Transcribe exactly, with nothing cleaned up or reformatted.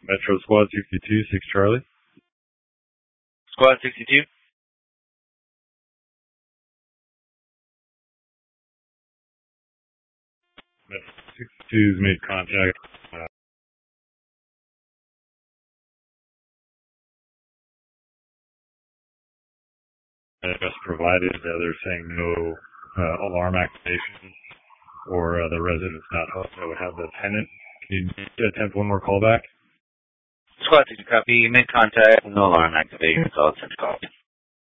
Metro Squad sixty-two, six Charlie. Squad sixty-two. Metro sixty-two's made contact. Uh, address provided. Uh, they're saying no uh, alarm activation or uh, the resident's not home. That would have the tenant. Can you attempt one more callback? Squad sixty copy. Made contact. No alarm activation. Solid six copy.